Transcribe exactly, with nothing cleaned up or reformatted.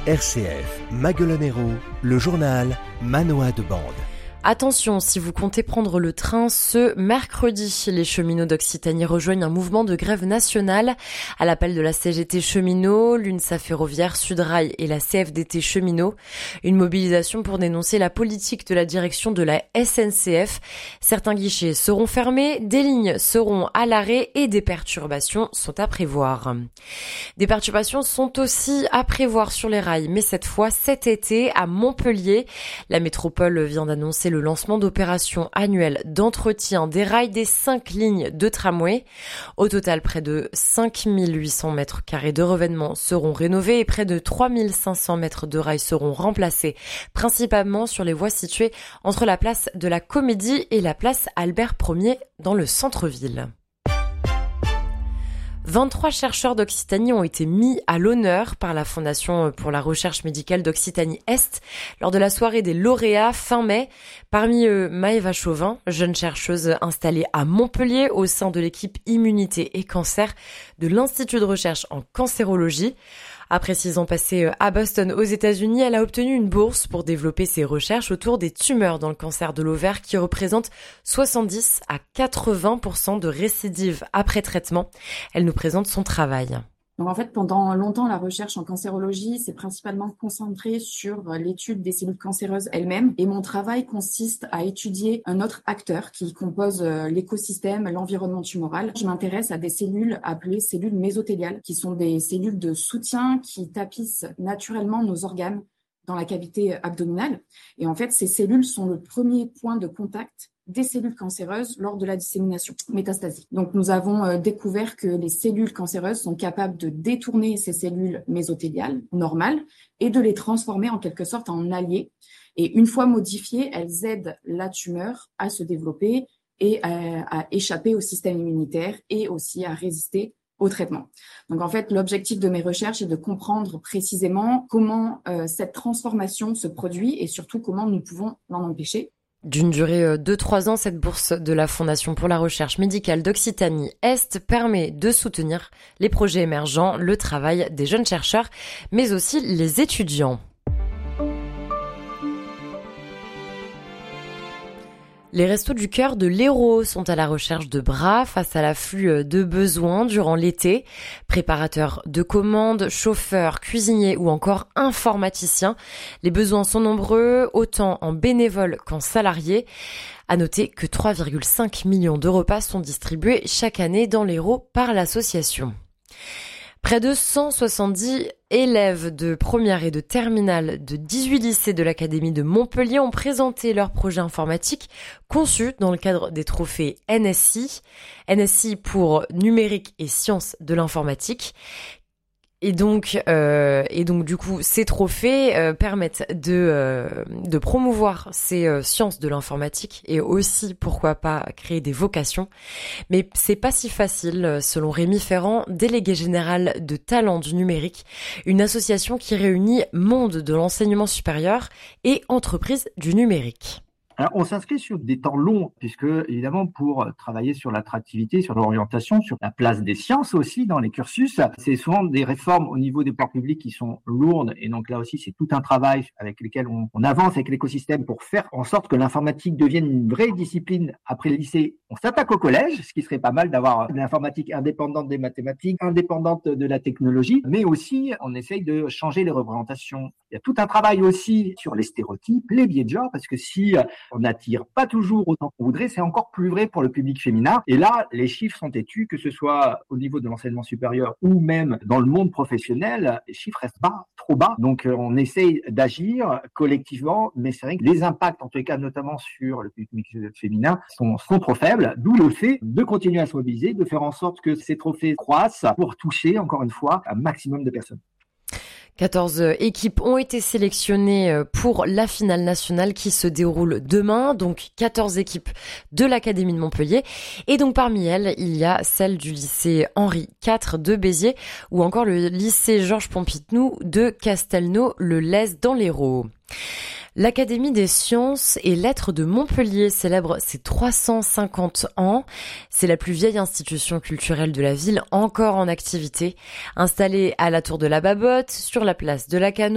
R C F Maguelonero, le journal Manoa de Bande. Attention, si vous comptez prendre le train ce mercredi, les cheminots d'Occitanie rejoignent un mouvement de grève nationale à l'appel de la C G T Cheminots, l'UNSA Ferroviaire, Sudrail et la C F D T Cheminots. Une mobilisation pour dénoncer la politique de la direction de la S N C F. Certains guichets seront fermés, des lignes seront à l'arrêt et des perturbations sont à prévoir. Des perturbations sont aussi à prévoir sur les rails, mais cette fois cet été à Montpellier. La métropole vient d'annoncer le lancement d'opérations annuelles d'entretien des rails des cinq lignes de tramway. Au total, près de cinq mille huit cents mètres carrés de revêtement seront rénovés et près de trois mille cinq cents mètres de rails seront remplacés, principalement sur les voies situées entre la place de la Comédie et la place Albert Ier dans le centre-ville. vingt-trois chercheurs d'Occitanie ont été mis à l'honneur par la Fondation pour la recherche médicale d'Occitanie-Est lors de la soirée des lauréats fin mai. Parmi eux, Maëva Chauvin, jeune chercheuse installée à Montpellier au sein de l'équipe Immunité et Cancer de l'Institut de recherche en cancérologie. Après six ans passés à Boston aux États-Unis, elle a obtenu une bourse pour développer ses recherches autour des tumeurs dans le cancer de l'ovaire qui représentent soixante-dix à quatre-vingts pour cent de récidives après traitement. Elle nous présente son travail. Donc en fait, pendant longtemps, la recherche en cancérologie s'est principalement concentrée sur l'étude des cellules cancéreuses elles-mêmes. Et mon travail consiste à étudier un autre acteur qui compose l'écosystème, l'environnement tumoral. Je m'intéresse à des cellules appelées cellules mésothéliales, qui sont des cellules de soutien qui tapissent naturellement nos organes dans la cavité abdominale. Et en fait, ces cellules sont le premier point de contact des cellules cancéreuses lors de la dissémination métastasique. Donc, nous avons euh, découvert que les cellules cancéreuses sont capables de détourner ces cellules mésothéliales normales et de les transformer en quelque sorte en alliés. Et une fois modifiées, elles aident la tumeur à se développer et à, à échapper au système immunitaire et aussi à résister au traitement. Donc, en fait, l'objectif de mes recherches est de comprendre précisément comment euh, cette transformation se produit et surtout comment nous pouvons l'en empêcher. D'une durée de trois ans, cette bourse de la Fondation pour la recherche médicale d'Occitanie-Est permet de soutenir les projets émergents, le travail des jeunes chercheurs, mais aussi les étudiants. Les Restos du Cœur de l'Hérault sont à la recherche de bras face à l'afflux de besoins durant l'été. Préparateurs de commandes, chauffeurs, cuisiniers ou encore informaticiens. Les besoins sont nombreux, autant en bénévoles qu'en salariés. À noter que trois virgule cinq millions de repas sont distribués chaque année dans l'Hérault par l'association. Près de cent soixante-dix élèves de première et de terminale de dix-huit lycées de l'Académie de Montpellier ont présenté leur projet informatique conçu dans le cadre des trophées N S I. N S I pour numérique et sciences de l'informatique. Et donc, euh, et donc du coup, ces trophées euh, permettent de euh, de promouvoir ces euh, sciences de l'informatique et aussi, pourquoi pas, créer des vocations. Mais c'est pas si facile, selon Rémi Ferrand, délégué général de Talents du numérique, une association qui réunit monde de l'enseignement supérieur et entreprises du numérique. Alors, on s'inscrit sur des temps longs, puisque, évidemment, pour travailler sur l'attractivité, sur l'orientation, sur la place des sciences aussi dans les cursus, c'est souvent des réformes au niveau des pouvoirs publics qui sont lourdes. Et donc, là aussi, c'est tout un travail avec lequel on, on avance avec l'écosystème pour faire en sorte que l'informatique devienne une vraie discipline. Après le lycée, on s'attaque au collège, ce qui serait pas mal d'avoir l'informatique indépendante des mathématiques, indépendante de la technologie, mais aussi, on essaye de changer les représentations. Il y a tout un travail aussi sur les stéréotypes, les biais de genre, parce que si on n'attire pas toujours autant qu'on voudrait, c'est encore plus vrai pour le public féminin. Et là, les chiffres sont têtus, que ce soit au niveau de l'enseignement supérieur ou même dans le monde professionnel, les chiffres restent bas, trop bas. Donc, on essaye d'agir collectivement, mais c'est vrai que les impacts, en tout cas, notamment sur le public féminin, sont, sont trop faibles, d'où le fait de continuer à se mobiliser, de faire en sorte que ces trophées croissent pour toucher, encore une fois, un maximum de personnes. quatorze équipes ont été sélectionnées pour la finale nationale qui se déroule demain, donc quatorze équipes de l'Académie de Montpellier. Et donc parmi elles, il y a celle du lycée Henri quatre de Béziers ou encore le lycée Georges Pompidou de Castelnau-le-Lez dans l'Hérault. L'Académie des sciences et lettres de Montpellier célèbre ses trois cent cinquante ans. C'est la plus vieille institution culturelle de la ville encore en activité. Installée à la tour de la Babotte, sur la place de la Cano,